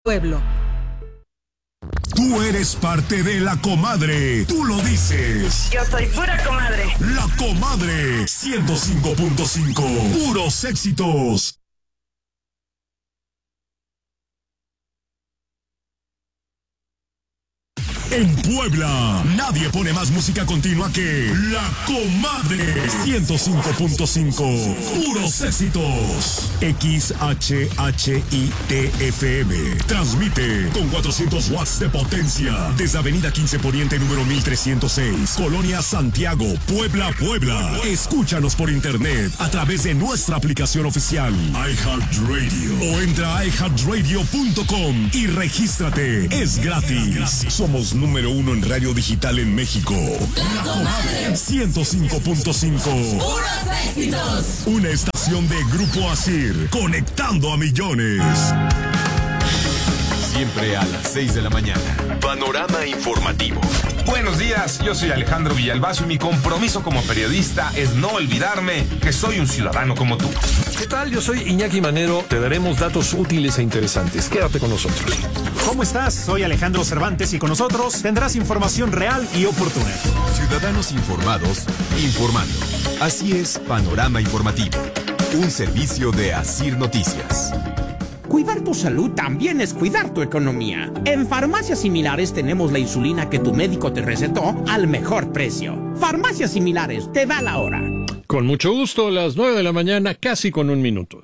Pueblo. Tú eres parte de La Comadre. Tú lo dices. Yo soy pura comadre. La Comadre 105.5. Puros éxitos. En Puebla, nadie pone más música continua que La Comadre 105.5. Puros éxitos. XHHITFM. Transmite con 400 watts de potencia desde Avenida 15 Poniente número 1306, Colonia Santiago, Puebla, Puebla. Escúchanos por internet a través de nuestra aplicación oficial iHeartRadio o entra a iHeartRadio.com y regístrate. Es gratis. Somos número 1 en radio digital en México. La Comadre 105.5. Puros éxitos. Una estación de Grupo Asir, conectando a millones. Siempre a las 6 de la mañana. Panorama informativo. Buenos días, yo soy Alejandro Villalbazo y mi compromiso como periodista es no olvidarme que soy un ciudadano como tú. ¿Qué tal? Yo soy Iñaki Manero. Te daremos datos útiles e interesantes. Quédate con nosotros. ¿Cómo estás? Soy Alejandro Cervantes y con nosotros tendrás información real y oportuna. Ciudadanos informados, informando. Así es, Panorama Informativo. Un servicio de Asir Noticias. Cuidar tu salud también es cuidar tu economía. En Farmacias Similares tenemos la insulina que tu médico te recetó al mejor precio. Farmacias Similares, te da la hora. Con mucho gusto, las 9 de la mañana, casi con un minuto.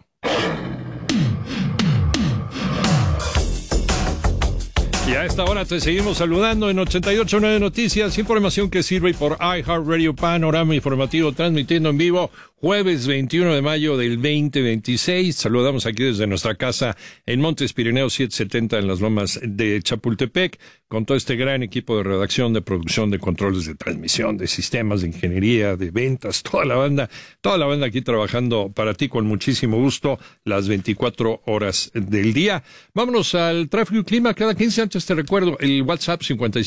Y a esta hora te seguimos saludando en 88.9 Noticias, información que sirve por iHeartRadio, Panorama Informativo, transmitiendo en vivo jueves 21 de mayo del 2026. Saludamos aquí desde nuestra casa en Montes Pirineos 770 en las Lomas de Chapultepec, con todo este gran equipo de redacción, de producción, de controles de transmisión, de sistemas, de ingeniería, de ventas, toda la banda aquí trabajando para ti con muchísimo gusto las 24 horas del día. Vámonos al tráfico y clima cada 15. Antes te recuerdo el WhatsApp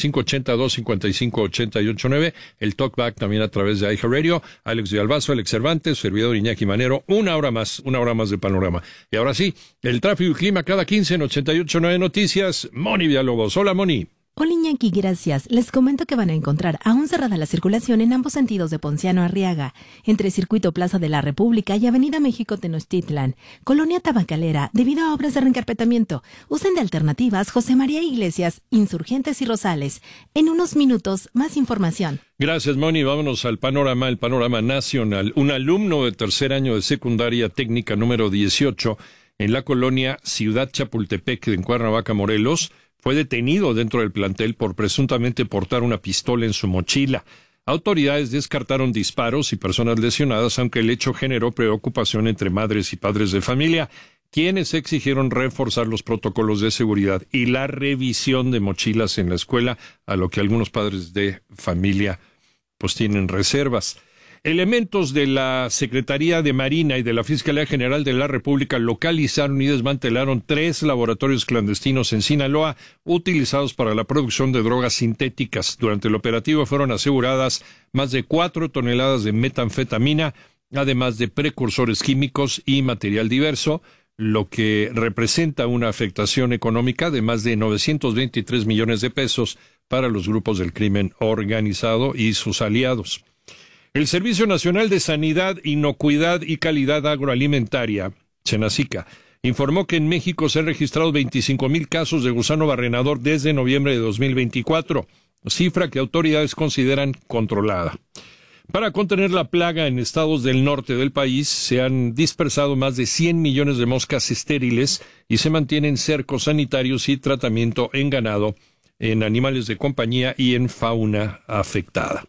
5582-558889, el talkback también a través de iHeartRadio. Alex Villalbazo, Alex Cervantes, servidor Iñaki Manero, una hora más de Panorama. Y ahora sí, el tráfico y clima cada 15 en 88.9 Noticias. Moni Villalobos. Hola, Moni. Hola Iñaki, gracias. Les comento que van a encontrar aún cerrada la circulación en ambos sentidos de Ponciano a Arriaga, entre Circuito Plaza de la República y Avenida México Tenochtitlan, Colonia Tabacalera, debido a obras de reencarpetamiento. Usen de alternativas José María Iglesias, Insurgentes y Rosales. En unos minutos, más información. Gracias, Moni. Vámonos al panorama, el panorama nacional. Un alumno de tercer año de secundaria técnica número 18 en la colonia Ciudad Chapultepec en Cuernavaca, Morelos, fue detenido dentro del plantel por presuntamente portar una pistola en su mochila. Autoridades descartaron disparos y personas lesionadas, aunque el hecho generó preocupación entre madres y padres de familia, quienes exigieron reforzar los protocolos de seguridad y la revisión de mochilas en la escuela, a lo que algunos padres de familia pues tienen reservas. Elementos de la Secretaría de Marina y de la Fiscalía General de la República localizaron y desmantelaron 3 laboratorios clandestinos en Sinaloa utilizados para la producción de drogas sintéticas. Durante el operativo fueron aseguradas más de 4 toneladas de metanfetamina, además de precursores químicos y material diverso, lo que representa una afectación económica de más de 923 millones de pesos para los grupos del crimen organizado y sus aliados. El Servicio Nacional de Sanidad, Inocuidad y Calidad Agroalimentaria, Senacica, informó que en México se han registrado 25,000 casos de gusano barrenador desde noviembre de 2024, cifra que autoridades consideran controlada. Para contener la plaga en estados del norte del país, se han dispersado más de 100 millones de moscas estériles y se mantienen cercos sanitarios y tratamiento en ganado, en animales de compañía y en fauna afectada.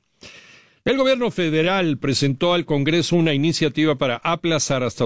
El gobierno federal presentó al Congreso una iniciativa para aplazar hasta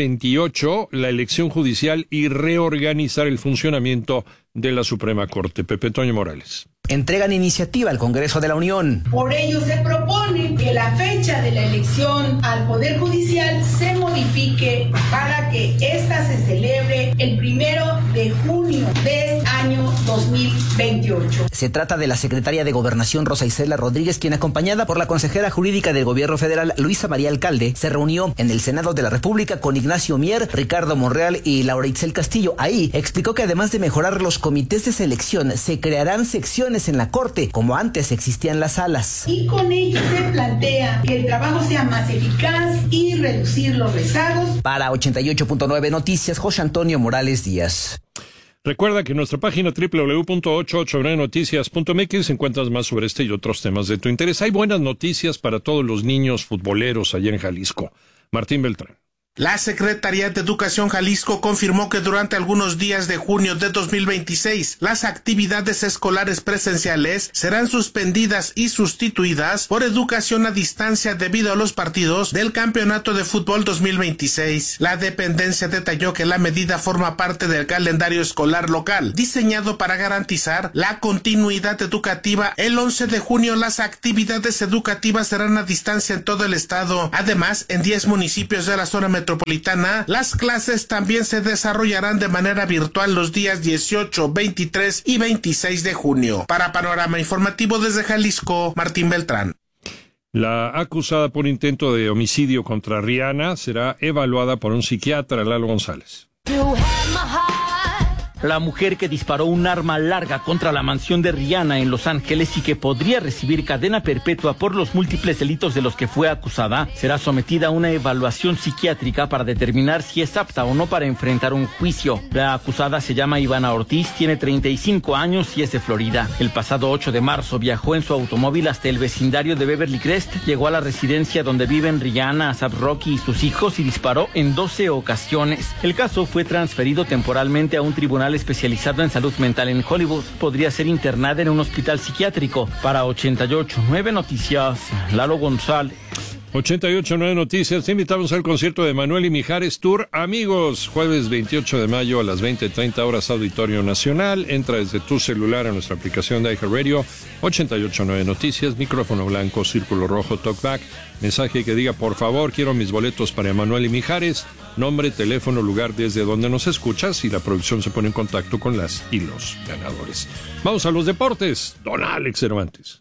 2028 la elección judicial y reorganizar el funcionamiento de la Suprema Corte. Pepe Toño Morales. Entregan iniciativa al Congreso de la Unión. Por ello se propone que la fecha de la elección al Poder Judicial se modifique para que ésta se celebre el 1 de junio del año 2028. Se trata de la secretaria de Gobernación Rosa Isela Rodríguez, quien, acompañada por la consejera jurídica del Gobierno Federal Luisa María Alcalde, se reunió en el Senado de la República con Ignacio Mier, Ricardo Monreal y Laura Itzel Castillo. Ahí explicó que además de mejorar los comités de selección, se crearán secciones en la Corte, como antes existían las salas. Y con ello se plantea que el trabajo sea más eficaz y reducir los rezagos. Para 88.9 Noticias, José Antonio Morales Díaz. Recuerda que en nuestra página www.889noticias.mx encuentras más sobre este y otros temas de tu interés. Hay buenas noticias para todos los niños futboleros allá en Jalisco. Martín Beltrán. La Secretaría de Educación Jalisco confirmó que durante algunos días de junio de 2026, las actividades escolares presenciales serán suspendidas y sustituidas por educación a distancia debido a los partidos del Campeonato de Fútbol 2026. La dependencia detalló que la medida forma parte del calendario escolar local, diseñado para garantizar la continuidad educativa. El 11 de junio, las actividades educativas serán a distancia en todo el estado. Además, en 10 municipios de la zona metropolitana, las clases también se desarrollarán de manera virtual los días 18, 23 y 26 de junio. Para Panorama Informativo desde Jalisco, Martín Beltrán. La acusada por intento de homicidio contra Rihanna será evaluada por un psiquiatra, Lalo González. La mujer que disparó un arma larga contra la mansión de Rihanna en Los Ángeles y que podría recibir cadena perpetua por los múltiples delitos de los que fue acusada, será sometida a una evaluación psiquiátrica para determinar si es apta o no para enfrentar un juicio. La acusada se llama Ivana Ortiz, tiene 35 años y es de Florida. El pasado 8 de marzo viajó en su automóvil hasta el vecindario de Beverly Crest, llegó a la residencia donde viven Rihanna, A$AP Rocky y sus hijos y disparó en 12 ocasiones. El caso fue transferido temporalmente a un tribunal especializado en salud mental en Hollywood. Podría ser internada en un hospital psiquiátrico. Para 88.9 Noticias, Lalo González. 88.9 Noticias, te invitamos al concierto de Manuel y Mijares Tour Amigos, jueves 28 de mayo a las 20:30 horas, Auditorio Nacional. Entra desde tu celular a nuestra aplicación de iHeartRadio. 88.9 Noticias, micrófono blanco, círculo rojo, talkback, mensaje que diga: por favor, quiero mis boletos para Manuel y Mijares, nombre, teléfono, lugar desde donde nos escuchas, y la producción se pone en contacto con las y los ganadores. Vamos a los deportes, don Alex Cervantes.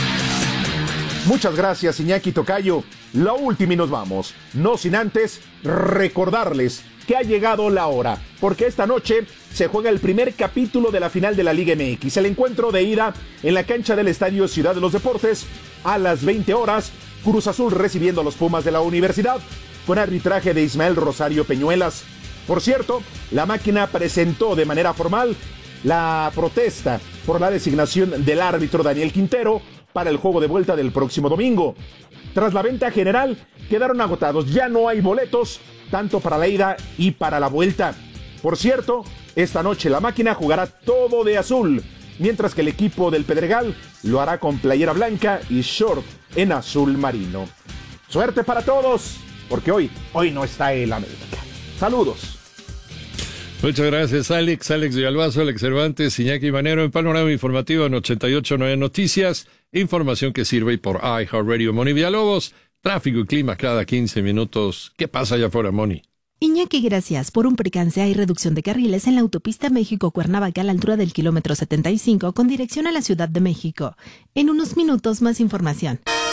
Muchas gracias, Iñaki Tocayo. La última y nos vamos. No sin antes recordarles que ha llegado la hora, porque esta noche se juega el primer capítulo de la final de la Liga MX. El encuentro de ida en la cancha del Estadio Ciudad de los Deportes a las 20 horas. Cruz Azul recibiendo a los Pumas de la Universidad, con arbitraje de Ismael Rosario Peñuelas. Por cierto, la máquina presentó de manera formal la protesta por la designación del árbitro Daniel Quintero para el juego de vuelta del próximo domingo. Tras la venta general, quedaron agotados. Ya no hay boletos, tanto para la ida y para la vuelta. Por cierto, esta noche la máquina jugará todo de azul, mientras que el equipo del Pedregal lo hará con playera blanca y short en azul marino. Suerte para todos, porque hoy no está el América. Saludos. Muchas gracias, Alex Villalbazo, Alex Cervantes, Iñaki Manero en Panorama Informativo en 88.9 Noticias. Información que sirve por iHeartRadio. Moni Villalobos, tráfico y clima cada 15 minutos. ¿Qué pasa allá afuera, Moni? Iñaki, gracias. Por un percance hay reducción de carriles en la autopista México-Cuernavaca a la altura del kilómetro 75 con dirección a la Ciudad de México. En unos minutos más información.